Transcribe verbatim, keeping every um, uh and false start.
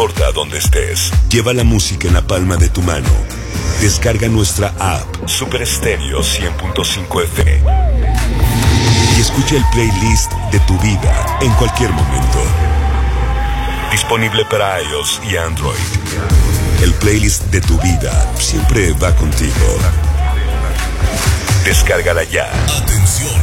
importa dónde estés, lleva la música en la palma de tu mano. Descarga nuestra app Super Estéreo cien punto cinco F M y escucha el playlist de tu vida en cualquier momento. Disponible para iOS y Android. El playlist de tu vida siempre va contigo. Descárgala ya. Atención,